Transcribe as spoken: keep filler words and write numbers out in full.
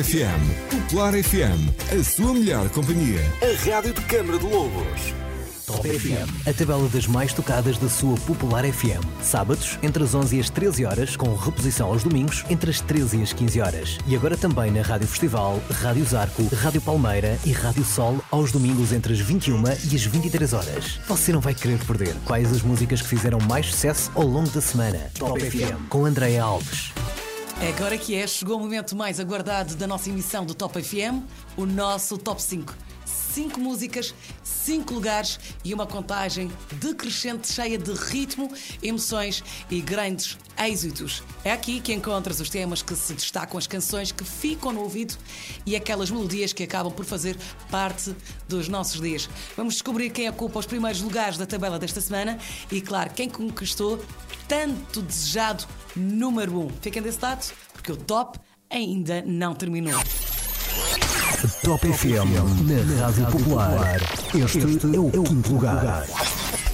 F M. Popular F M, a sua melhor companhia. A rádio de Câmara de Lobos. Top F M, a tabela das mais tocadas da sua Popular F M. Sábados, entre as onze e as treze horas, com reposição aos domingos, entre as treze e as quinze horas. E agora também na Rádio Festival, Rádio Zarco, Rádio Palmeira e Rádio Sol, aos domingos entre as vinte e uma e as vinte e três horas. Você não vai querer perder quais as músicas que fizeram mais sucesso ao longo da semana. Top, Top F M, com Andréa Alves. Agora que é, chegou o momento mais aguardado da nossa emissão do Top F M, o nosso Top cinco. Cinco músicas, cinco lugares e uma contagem decrescente cheia de ritmo, emoções e grandes êxitos. É aqui que encontras os temas que se destacam, as canções que ficam no ouvido e aquelas melodias que acabam por fazer parte dos nossos dias. Vamos descobrir quem ocupa os primeiros lugares da tabela desta semana e, claro, quem conquistou tanto desejado número um. Fiquem desse lado, porque o top ainda não terminou. Top F M, na Rádio Popular. Este é o quinto lugar.